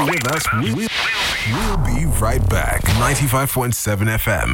with us. We'll be right back. 95.7 FM.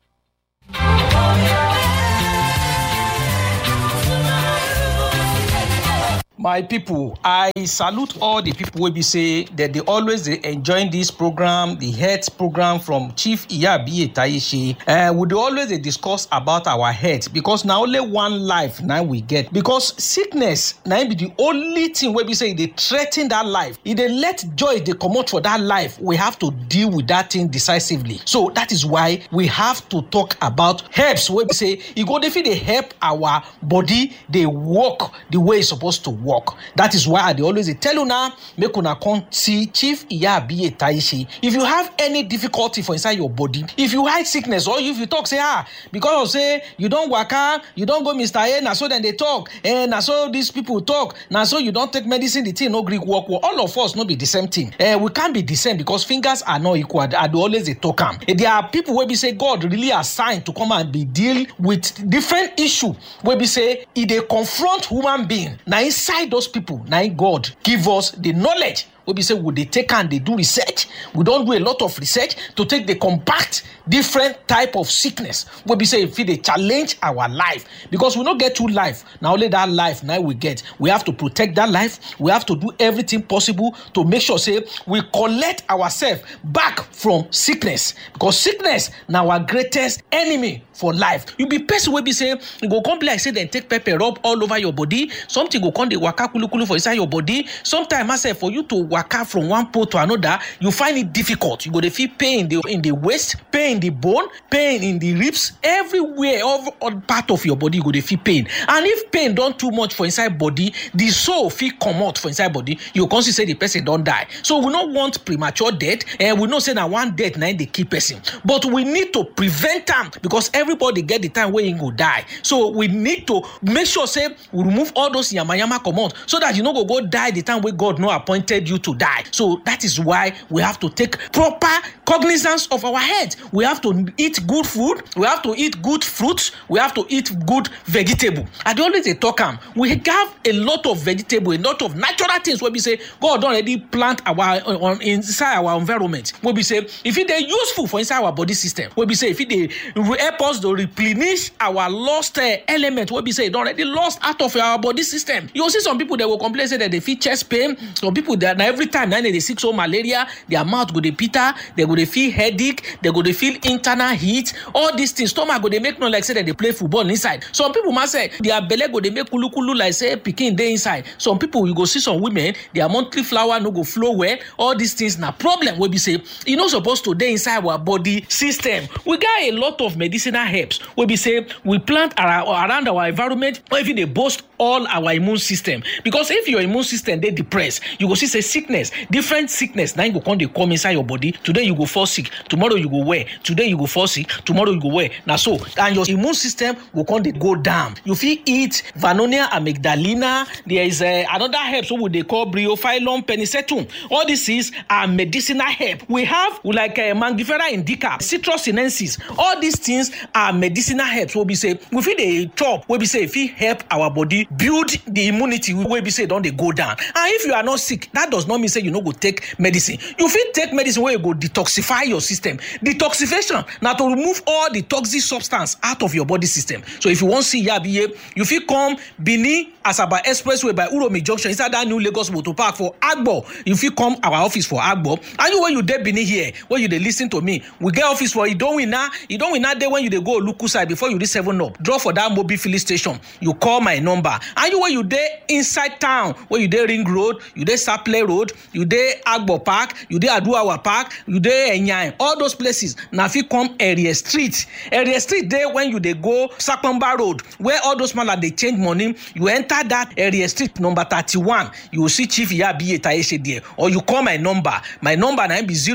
My people, I salute all the people wey be say that they always enjoying this program, the health program from Chief Iyabiye Taishe. We dey always discuss about our health because na only one life now we get. Because sickness na be the only thing wey be say they threaten that life. If they let joy they comot for that life, we have to deal with that thing decisively. So that is why we have to talk about herbs wey be say e go dey help our body dey work the way it's supposed to work. That is why I always tell you now, make una come see Chief Iyabiye Taishe. If you have any difficulty for inside your body, if you hide sickness or if you talk say because of say you don't waka, you don't go Mr. A, na so then they talk, and na so these people talk, na so you don't take medicine, the thing no Greek work. All of us no be the same thing. We can't be the same because fingers are not equal. I do always talk am. There are people where we say God really assigned to come and be deal with different issue where we say if they confront human being. Now inside those people, now God give us the knowledge. We say would they take and they do research. We don't do a lot of research to take the compact different type of sickness. We say if they challenge our life because we don't get two life. Now only that life now we get. We have to protect that life. We have to do everything possible to make sure say we collect ourselves back from sickness because sickness now our greatest enemy for life. You be person will be say you go come like say then take pepper rub all over your body. Something go come the waka kulu for inside your body. Sometimes I say for you to waka from one pole to another, you find it difficult. You go to feel pain in the waist, pain in the bone, pain in the ribs, everywhere, all part of your body you go to feel pain. And if pain don't too much for inside body, the soul feel come out for inside body, you can say the person don't die. So we don't want premature death, and we don't say that one death now they keep person. But we need to prevent them because everybody get the time where you go die. So we need to make sure say we remove all those yama come out so that you no go die the time where God no appointed you to die. So that is why we have to take proper cognizance of our health. We have to eat good food. We have to eat good fruits. We have to eat good vegetable. I always talk we have a lot of vegetable, a lot of natural things where we say God already plant our inside our environment. Where we say if it is useful for inside our body system. Where we say if it help us to replenish our lost element. Where we say it already lost out of our body system. You see some people that will complain say that they feel chest pain. Some people that every time they sick so malaria, their mouth go dey bitter, they go dey feel headache, they go dey feel internal heat, all these things. Stomach go dey make no like say that they play football inside. Some people must say their belly go dey make kulu like say pikin dey inside. Some people you go see some women, their monthly flower no go flow well. All these things na problem wey be say e no supposed to dey inside our body system. We got a lot of medicinal herbs wey be say we plant around our environment or if they boost all our immune system. Because if your immune system dey depressed, you go see say sickness, different sickness now you go come inside your body. Today you go fall sick, tomorrow you go well, today you go fall sick, tomorrow you go well. Now so and your immune system will come go down. You feel eat Vernonia amygdalina. There is another herb so they call Bryophyllum penicetum. All these are medicinal herb. We have like Mangifera indica, Citrus sinensis. All these things are medicinal herbs. What we say we feel they chop. What we say if it help our body build the immunity. What we say don't they go down. And if you are not sick, that does not mean say you no go take medicine. You fit take medicine where you go detoxify your system. Detoxification now to remove all the toxic substance out of your body system. So if you want to see Iyabiye, you fit come Benin Asaba Expressway by Uromi Junction inside that new Lagos Motor Park for Agbo. You fit come our office for Agbo. And you when you dey Benin here, when you dey listen to me, we get office for Idowina there when you dey go Oluku side before you reach 7up. Draw for that mobile filling station. You call my number. And you when you dey inside town, when you dey Ring Road, you dey Saple Road, you dey Agbo Park, you dey Aduawa Park, you dey Enyai, all those places. Now if you come Area Street there when you dey go Sakpamba Road, where all those man they change money, you enter that Area Street number 31, you will see Chief Iyabiye Taishe there. Or you call my number. My number now be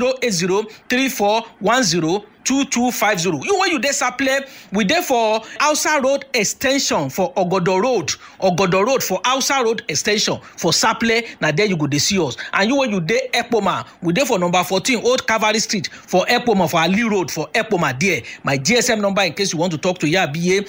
08034102250. You when you dey Saple, we dey for Hausa Road Extension for Ogodo Road for Hausa Road Extension for Saple. Now there you go dey see us. And you when you dey Epoma, we dey for number 14 Old Cavalry Street for Epoma for Ali Road for Epoma there. My GSM number in case you want to talk to Iyabiye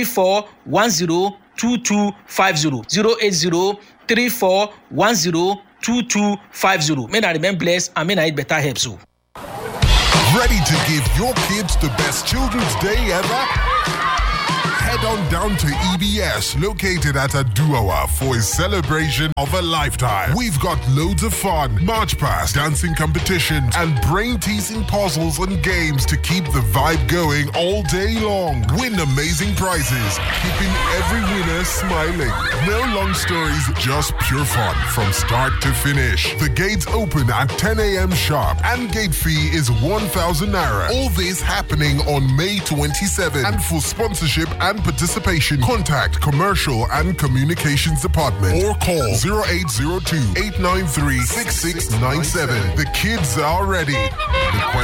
08034102250 08034102250. 2250. May I remain blessed and may I eat better help so. Ready to give your kids the best Children's Day ever? Head on down to EBS, located at Aduawa, for a celebration of a lifetime. We've got loads of fun, march past, dancing competitions, and brain-teasing puzzles and games to keep the vibe going all day long. Win amazing prizes, keeping every winner smiling. No long stories, just pure fun from start to finish. The gates open at 10 a.m. sharp, and gate fee is 1,000 naira. All this happening on May 27. And for sponsorship and participation, contact Commercial and Communications Department or call 0802-893-6697. The kids are ready. The